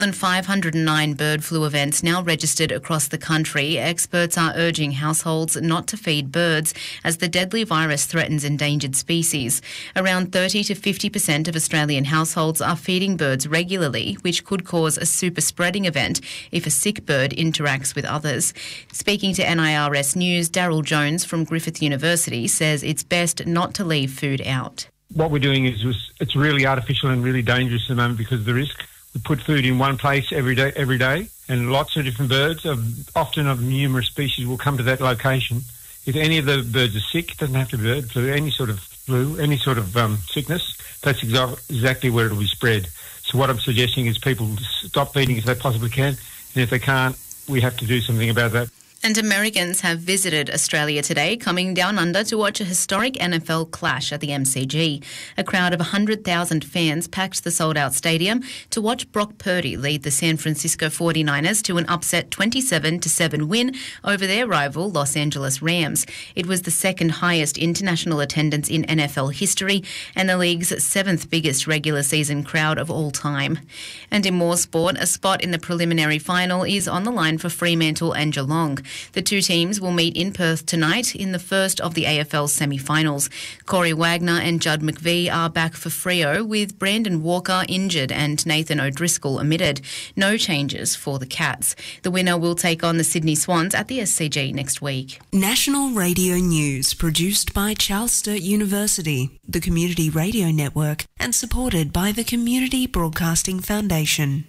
Than 509 bird flu events now registered across the country, experts are urging households not to feed birds as the deadly virus threatens endangered species. Around 30 to 50% of Australian households are feeding birds regularly, which could cause a super spreading event if a sick bird interacts with others. Speaking to NIRS News, Daryl Jones from Griffith University says it's best not to leave food out. What we're doing is it's really artificial and really dangerous at the moment because of the risk. We put food in one place every day, and lots of different birds, often of numerous species, will come to that location. If any of the birds are sick, it doesn't have to be bird flu, any sort of sickness, that's exactly where it will be spread. So what I'm suggesting is people stop feeding if they possibly can, and if they can't, we have to do something about that. And Americans have visited Australia today, coming down under to watch a historic NFL clash at the MCG. A crowd of 100,000 fans packed the sold-out stadium to watch Brock Purdy lead the San Francisco 49ers to an upset 27-7 win over their rival Los Angeles Rams. It was the second highest international attendance in NFL history and the league's seventh biggest regular season crowd of all time. And in more sport, a spot in the preliminary final is on the line for Fremantle and Geelong. The two teams will meet in Perth tonight in the first of the AFL semi-finals. Corey Wagner and Judd McVie are back for Freo, with Brandon Walker injured and Nathan O'Driscoll omitted. No changes for the Cats. The winner will take on the Sydney Swans at the SCG next week. National Radio News, produced by Charles Sturt University, the Community Radio Network, and supported by the Community Broadcasting Foundation.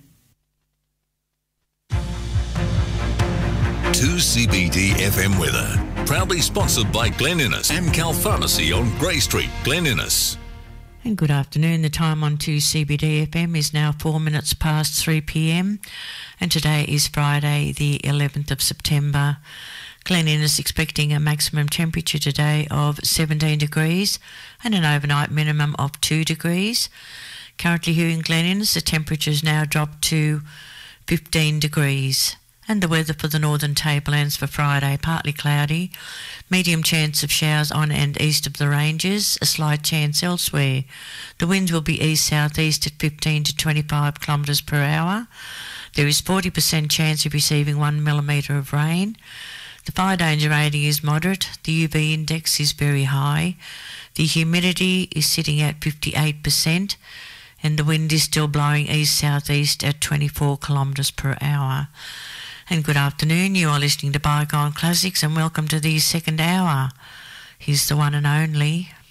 2CBD FM weather. Proudly sponsored by Glen Innes, Amcal Pharmacy on Grey Street, Glen Innes. And good afternoon. The time on 2CBD FM is now 4 minutes past 3 p.m. and today is Friday, the 11th of September. Glen Innes expecting a maximum temperature today of 17 degrees and an overnight minimum of 2 degrees. Currently here in Glen Innes, the temperature has now dropped to 15 degrees. And the weather for the northern tablelands for Friday, partly cloudy, medium chance of showers on and east of the ranges, a slight chance elsewhere. The winds will be east-southeast at 15 to 25 kilometres per hour. There is 40% chance of receiving 1 millimetre of rain. The fire danger rating is moderate. The UV index is very high. The humidity is sitting at 58%. And the wind is still blowing east-southeast at 24 kilometres per hour. And good afternoon, you are listening to Bygone Classics and welcome to the second hour. Here's the one and only